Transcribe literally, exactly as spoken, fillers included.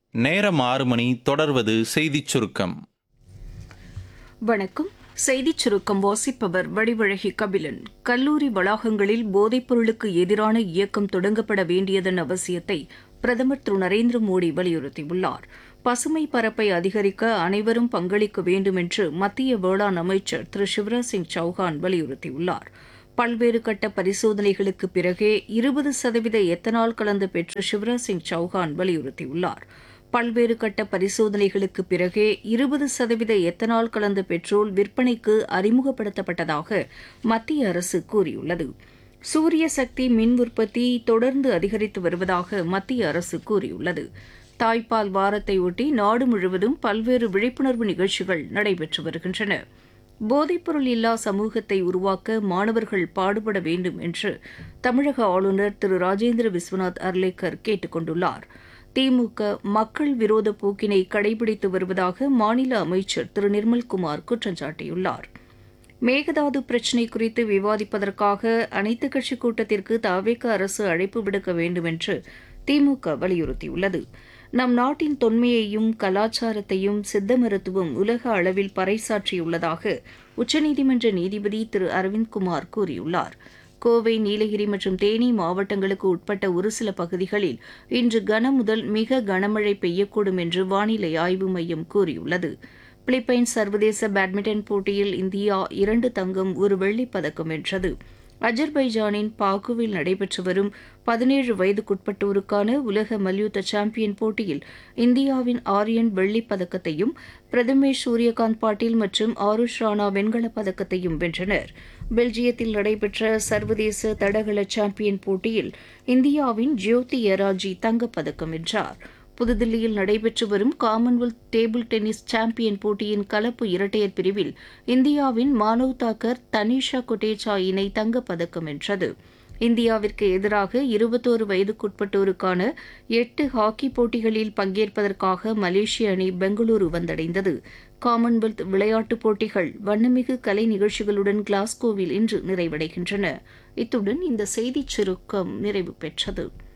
நேரம் ஆறு மணி. தொடர்வது செய்திச் சுருக்கம். வணக்கம். செய்திச் சுருக்கம் வாசிப்பவர் வடிவழகி கபிலன். கல்லூரி வளாகங்களில் போதைப் பொருளுக்கு எதிரான இயக்கம் தொடங்கப்பட வேண்டியதன் அவசியத்தை பிரதமர் திரு நரேந்திர மோடி வலியுறுத்தியுள்ளார். பசுமை பரப்பை அதிகரிக்க அனைவரும் பங்களிக்க வேண்டும் என்று மத்திய வேளாண் அமைச்சர் திரு சிவராஜ் சிங் சௌஹான் வலியுறுத்தியுள்ளார். பல்வேறு கட்ட பரிசோதனைகளுக்கு பிறகே இருபது சதவீத எத்தனால் கலந்த பெட்ரோல் சிவராஜ் சிங் சௌஹான் வலியுறுத்தியுள்ளார். பல்வேறு கட்ட பரிசோதனைகளுக்கு பிறகே இருபது சதவீத எத்தனால் கலந்த பெட்ரோல் விற்பனைக்கு அறிமுகப்படுத்தப்பட்டதாக மத்திய அரசு கூறியுள்ளது. சூரிய சக்தி மின் உற்பத்தி தொடர்ந்து அதிகரித்து வருவதாக மத்திய அரசு கூறியுள்ளது. தாய்ப்பால் வாரத்தை ஒட்டி நாடு முழுவதும் பல்வேறு விழிப்புணர்வு நிகழ்ச்சிகள் நடைபெற்று வருகின்றன. போதைப்பொருள் இல்லா சமூகத்தை உருவாக்க மாணவர்கள் பாடுபட வேண்டும் என்று தமிழக ஆளுநர் திரு ராஜேந்திர விஸ்வநாத் அர்லேக்கர் கேட்டுக் கொண்டுள்ளார். திமுக மக்கள் விரோத போக்கினை கடைபிடித்து வருவதாக மாநில அமைச்சர் திரு நிர்மல்குமார் குற்றம் சாட்டியுள்ளார். மேகதாது பிரச்சினை குறித்து விவாதிப்பதற்காக அனைத்துக் கட்சிக் கூட்டத்திற்கு தவேக அரசு அழைப்பு விடுக்க வேண்டும் என்று திமுக வலியுறுத்தியுள்ளது. நம் நாட்டின் தொன்மையையும் கலாச்சாரத்தையும் சித்த மருத்துவம் உலக அளவில் பறைசாற்றியுள்ளதாக உச்சநீதிமன்ற நீதிபதி திரு அரவிந்த்குமார் கூறியுள்ளார். கோவை, நீலகிரி மற்றும் தேனி மாவட்டங்களுக்கு உட்பட்ட ஒரு சில பகுதிகளில் இன்று கனமுதல் மிக கனமழை பெய்யக்கூடும் என்று வானிலை ஆய்வு மையம் கூறியுள்ளது. பிலிப்பைன்ஸ் சர்வதேச பேட்மிண்டன் போட்டியில் இந்தியா இரண்டு தங்கம் ஒரு வெள்ளிப் பதக்கம் வென்றது. அஜர்பைஜானின் பாக்குவில் நடைபெற்று வரும் பதினேழு வயதுக்குட்பட்டோருக்கான உலக மல்யுத்த சாம்பியன் போட்டியில் இந்தியாவின் ஆரியன் வெள்ளிப் பதக்கத்தையும் பிரதமேஷ் சூரியகாந்த் பாட்டீல் மற்றும் ஆருஷ் ராணா வெண்கலப் பதக்கத்தையும் வென்றனர். பெல்ஜியத்தில் நடைபெற்ற சர்வதேச தடகள சாம்பியன் போட்டியில் இந்தியாவின் ஜோதி எராஜி தங்கப்பதக்கம் வென்றார். புதுதில்லியில் நடைபெற்று வரும் காமன்வெல்த் டேபிள் டென்னிஸ் சாம்பியன் போட்டியின் கலப்பு இரட்டையர் பிரிவில் இந்தியாவின் மானவ் தாக்கர், தனிஷா கொட்டேச்சா இணை தங்கப்பதக்கம் வென்றது. இந்தியாவிற்கு எதிராக இருபத்தோரு வயதுக்குட்பட்டோருக்கான எட்டு ஹாக்கி போட்டிகளில் பங்கேற்பதற்காக மலேசிய அணி பெங்களூரு வந்தடைந்தது. காமன்வெல்த் விளையாட்டுப் போட்டிகள் வண்ணமிகு கலை நிகழ்ச்சிகளுடன் கிளாஸ்கோவில் இன்று நிறைவடைகின்றன. இத்துடன் இந்த செய்திச் சுருக்கம் நிறைவு பெற்றது.